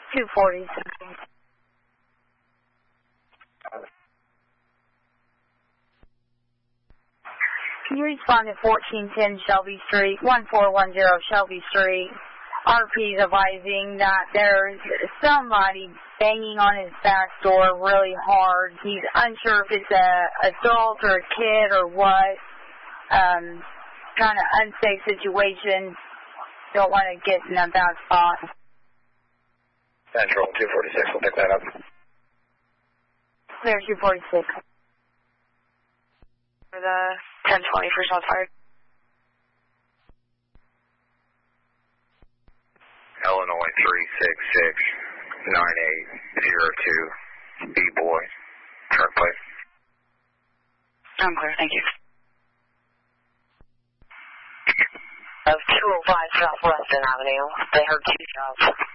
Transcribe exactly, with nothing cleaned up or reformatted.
two forty-six. Can you respond to fourteen ten Shelby Street, one four one zero Shelby Street? R P is advising that there's somebody banging on his back door really hard. He's unsure if it's a adult or a kid or what. Um, kind of unsafe situation. Don't want to get in a bad spot. Central two forty-six, we'll pick that up. Clear two forty-six. For the ten twenty for shots fired. Illinois three six six nine eight zero two, B-Boy, truck plate. I'm clear, thank you. Of two oh five South Weston Avenue, they heard two shots.